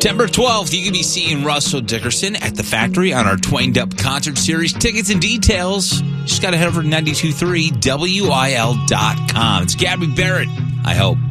September 12th, you can be seeing Russell Dickerson at the Factory on our Twained Up concert series. Tickets and details, just got to head over to 92.3 WIL.com. It's Gabby Barrett, I hope.